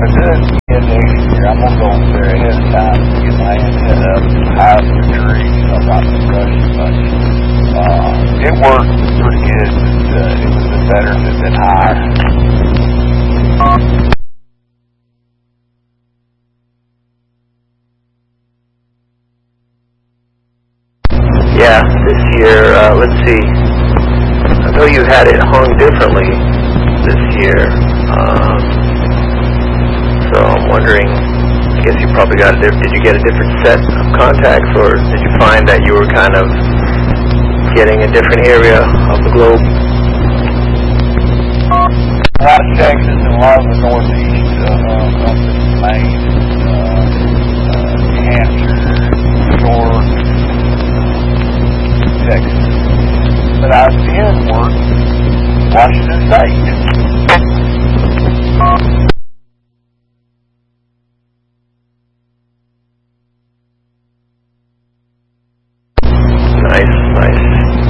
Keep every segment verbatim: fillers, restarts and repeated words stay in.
I did get next year, I'm gonna go over there ahead of time and get my antenna up high up the tree so I'm not rushing much. Uh, it worked pretty good. It, uh, it was better than than higher. Yeah, this year, uh, let's see. I know you had it hung differently this year. Um, so I'm wondering, I guess you probably got a different, did you get a different set of contacts, or did you find that you were kind of getting a different area of the globe? A lot of Texas and a lot of the Northeast, uh, up in Maine, uh, uh, New Hampshire, New York, Texas. But I did work Washington State. Nice, nice.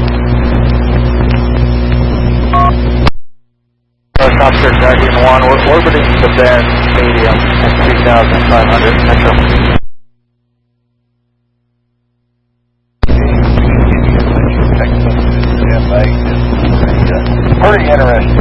Helicopter Guardian one, we're orbiting the band medium at three thousand five hundred metro. Pretty interesting.